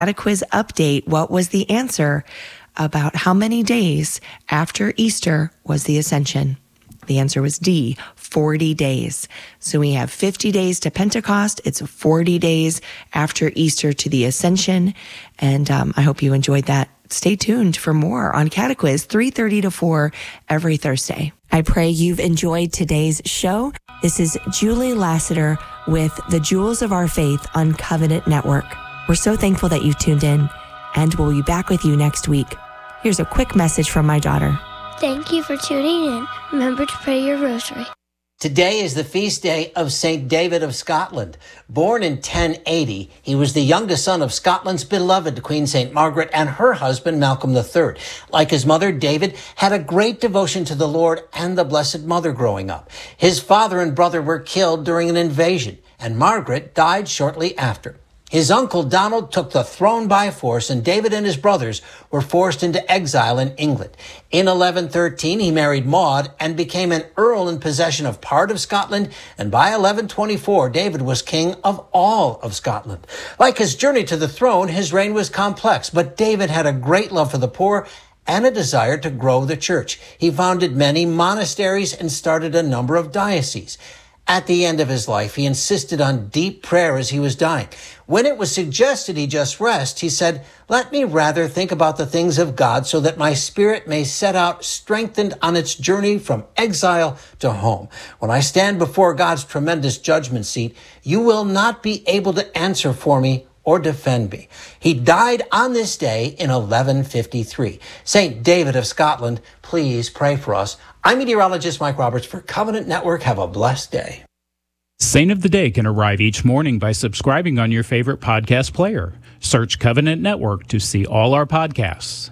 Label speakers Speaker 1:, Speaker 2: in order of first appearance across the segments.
Speaker 1: At a quiz update, what was the answer about how many days after Easter was the Ascension? The answer was D, 40 days. So we have 50 days to Pentecost. It's 40 days after Easter to the Ascension. And I hope you enjoyed that. Stay tuned for more on Catequiz, 3:30 to 4 every Thursday. I pray you've enjoyed today's show. This is Julie Lassiter with the Jewels of Our Faith on Covenant Network. We're so thankful that you've tuned in, and we'll be back with you next week. Here's a quick message from my daughter.
Speaker 2: Thank you for tuning in. Remember to pray your rosary.
Speaker 3: Today is the feast day of St. David of Scotland. Born in 1080, he was the youngest son of Scotland's beloved Queen St. Margaret and her husband Malcolm III. Like his mother, David had a great devotion to the Lord and the Blessed Mother growing up. His father and brother were killed during an invasion, and Margaret died shortly after. His uncle Donald took the throne by force, and David and his brothers were forced into exile in England. In 1113, he married Maud and became an earl in possession of part of Scotland, and by 1124, David was king of all of Scotland. Like his journey to the throne, his reign was complex, but David had a great love for the poor and a desire to grow the church. He founded many monasteries and started a number of dioceses. At the end of his life, he insisted on deep prayer as he was dying. When it was suggested he just rest, he said, "Let me rather think about the things of God so that my spirit may set out strengthened on its journey from exile to home. When I stand before God's tremendous judgment seat, you will not be able to answer for me or defend me." He died on this day in 1153. St. David of Scotland, please pray for us. I'm meteorologist Mike Roberts for Covenant Network. Have a blessed day.
Speaker 4: Saint of the Day can arrive each morning by subscribing on your favorite podcast player. Search Covenant Network to see all our podcasts.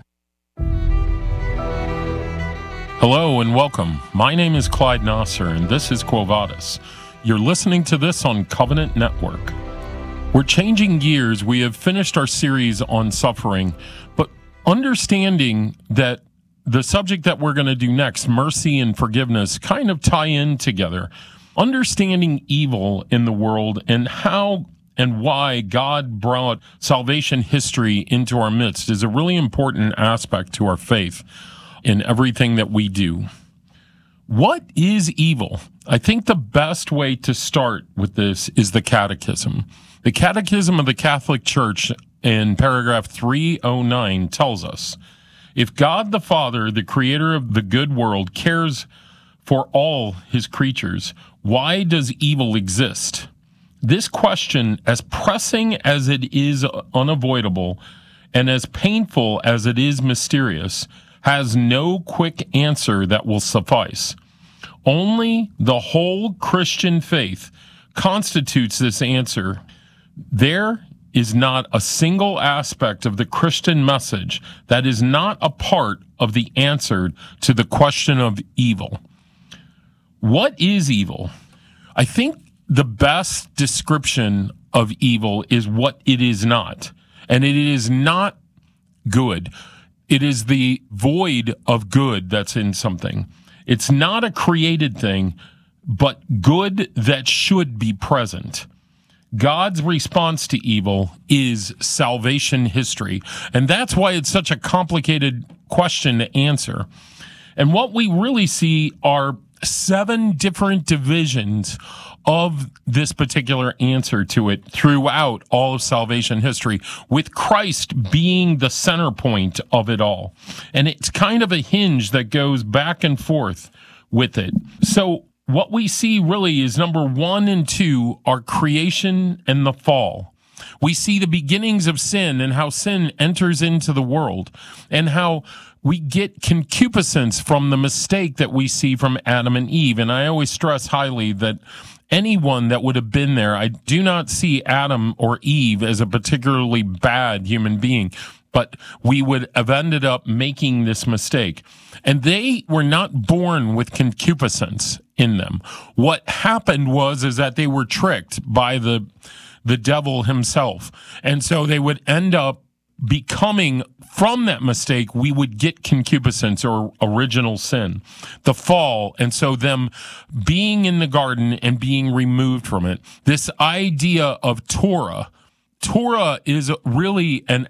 Speaker 5: Hello and welcome. My name is Clyde Nasser and this is Quo Vadis. You're listening to this on Covenant Network. We're changing gears. We have finished our series on suffering, but understanding that the subject that we're going to do next, mercy and forgiveness, kind of tie in together. Understanding evil in the world and how and why God brought salvation history into our midst is a really important aspect to our faith in everything that we do. What is evil? I think the best way to start with this is the Catechism. The Catechism of the Catholic Church in paragraph 309 tells us, if God the Father, the creator of the good world, cares for all his creatures, why does evil exist? This question, as pressing as it is unavoidable and as painful as it is mysterious, has no quick answer that will suffice. Only the whole Christian faith constitutes this answer. There is not a single aspect of the Christian message that is not a part of the answer to the question of evil. What is evil? I think the best description of evil is what it is not. And it is not good. It is the void of good that's in something. It's not a created thing, but good that should be present. God's response to evil is salvation history. And that's why it's such a complicated question to answer. And what we really see are 7 different divisions of this particular answer to it throughout all of salvation history, with Christ being the center point of it all. And it's kind of a hinge that goes back and forth with it. So what we see really is number 1 and 2 are creation and the fall. We see the beginnings of sin and how sin enters into the world and how we get concupiscence from the mistake that we see from Adam and Eve. And I always stress highly that anyone that would have been there, I do not see Adam or Eve as a particularly bad human being, but we would have ended up making this mistake. And they were not born with concupiscence in them. What happened is that they were tricked by the devil himself. And so they would end up becoming, from that mistake, we would get concupiscence or original sin, the fall. And so them being in the garden and being removed from it, this idea of Torah Torah is really an